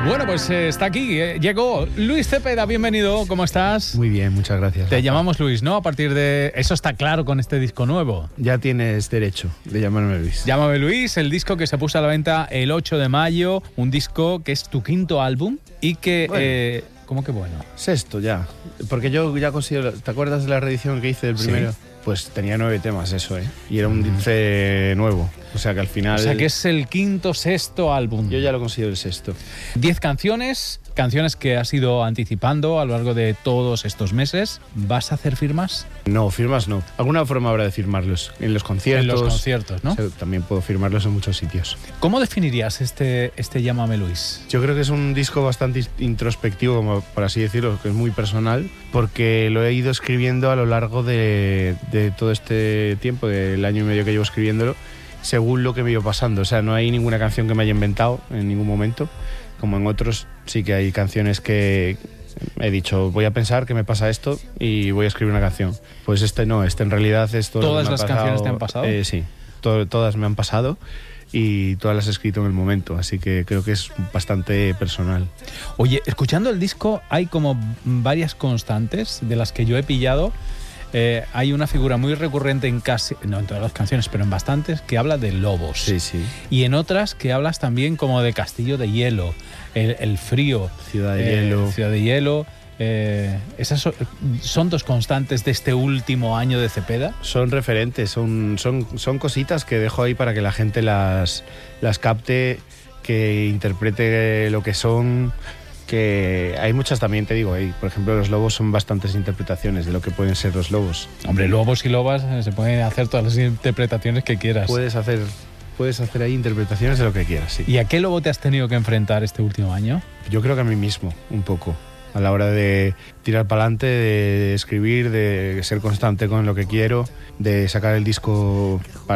Bueno, pues está aquí, llegó Luis Cepeda, bienvenido, ¿cómo estás? Muy bien, muchas gracias. Te llamamos Luis, ¿no? A partir de... Eso está claro con este disco nuevo. Ya tienes derecho de llamarme Luis. Llámame Luis, el disco que se puso a la venta el 8 de mayo, un disco que es tu quinto álbum y que... Bueno. ¿Cómo que bueno? Sexto ya, porque yo ya considero... ¿Te acuerdas de la reedición que hice del primero? Sí. Pues tenía 9 temas eso, y era un disco nuevo, o sea que al final... O sea que es el quinto, sexto álbum. Yo ya lo considero el sexto. 10 canciones que has ido anticipando a lo largo de todos estos meses. ¿Vas a hacer firmas? No, firmas no. Alguna forma habrá de firmarlos. En los conciertos. En los conciertos, ¿no? O sea, también puedo firmarlos en muchos sitios. ¿Cómo definirías este Llámame Luis? Yo creo que es un disco bastante introspectivo, como por así decirlo, que es muy personal, porque lo he ido escribiendo a lo largo de todo este tiempo, del año y medio que llevo escribiéndolo, según lo que me iba pasando. O sea, no hay ninguna canción que me haya inventado en ningún momento. Como en otros sí que hay canciones que he dicho, voy a pensar que me pasa esto y voy a escribir una canción. Pues este no, en realidad es todo. ¿Todas las canciones te han pasado? Sí, todas me han pasado y todas las he escrito en el momento, así que creo que es bastante personal. Oye, escuchando el disco hay como varias constantes de las que yo he pillado. Hay una figura muy recurrente en casi, no en todas las canciones, pero en bastantes, que habla de lobos. Sí, sí. Y en otras que hablas también como de castillo de hielo, el frío. Ciudad de hielo. Ciudad de hielo. ¿Esas son dos constantes de este último año de Cepeda? Son referentes, son cositas que dejo ahí para que la gente las capte, que interprete lo que son. Que hay muchas también, te digo, por ejemplo, los lobos son bastantes interpretaciones de lo que pueden ser los lobos. Hombre, lobos y lobas se pueden hacer todas las interpretaciones que quieras. Puedes hacer ahí interpretaciones de lo que quieras, sí. ¿Y a qué lobo te has tenido que enfrentar este último año? Yo creo que a mí mismo, un poco. A la hora de tirar para adelante, de escribir, de ser constante con lo que quiero, de sacar el disco para